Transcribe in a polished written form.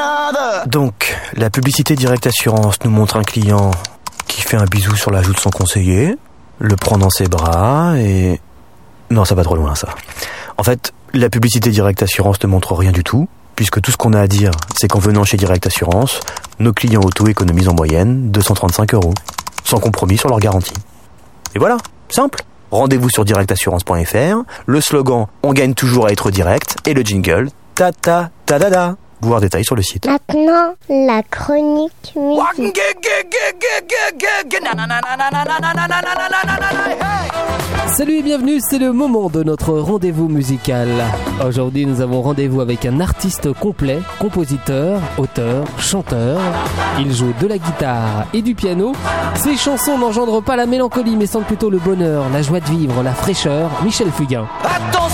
Donc, la publicité Direct Assurance nous montre un client qui fait un bisou sur la joue de son conseiller, le prend dans ses bras et... Non, ça va trop loin, ça. En fait, la publicité Direct Assurance ne montre rien du tout, puisque tout ce qu'on a à dire, c'est qu'en venant chez Direct Assurance, nos clients auto économisent en moyenne 235 €, sans compromis sur leur garantie. Et voilà, simple. Rendez-vous sur directassurance.fr, le slogan « On gagne toujours à être direct » et le jingle « Ta-ta-ta-da-da ». Voir détails sur le site. Maintenant, la chronique musique. Salut et bienvenue, c'est le moment de notre rendez-vous musical. Aujourd'hui, nous avons rendez-vous avec un artiste complet, compositeur, auteur, chanteur. Il joue de la guitare et du piano. Ses chansons n'engendrent pas la mélancolie, mais sentent plutôt le bonheur, la joie de vivre, la fraîcheur. Michel Fugain.